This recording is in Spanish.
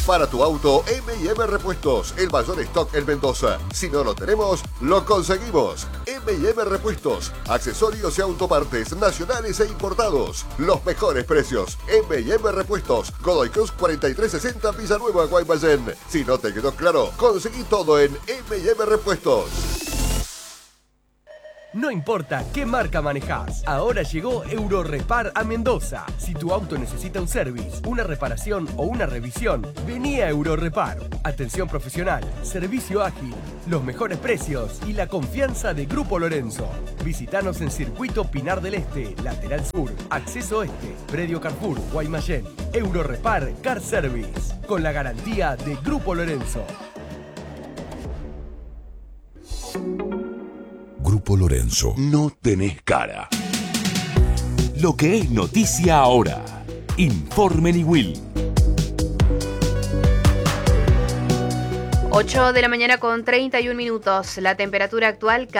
Para tu auto, M&M Repuestos, el mayor stock en Mendoza. Si no lo tenemos, lo conseguimos. M&M Repuestos, accesorios y autopartes nacionales e importados. Los mejores precios. M&M Repuestos, Godoy Cruz 4360 Villanueva, Guaymallén. Si no te quedó claro, conseguí todo en M&M Repuestos. No importa qué marca manejás, ahora llegó Eurorepar a Mendoza. Si tu auto necesita un service, una reparación o una revisión, vení a Eurorepar. Atención profesional, servicio ágil, los mejores precios y la confianza de Grupo Lorenzo. Visítanos en Circuito Pinar del Este, Lateral Sur, Acceso Este, Predio Carrefour, Guaymallén. Eurorepar Car Service, con la garantía de Grupo Lorenzo. Grupo Lorenzo. No tenés cara. Lo que es noticia ahora. Informe Niwil. 8 de la mañana con 31 minutos. La temperatura actual